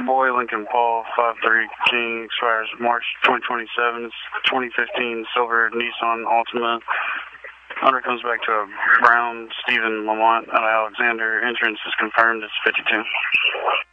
Boy Lincoln Paul 53 King expires March 2027. It's 2015 silver Nissan Altima. Owner comes back to a brown Stephen Lamont out of Alexander. Entrance is confirmed. It's 52.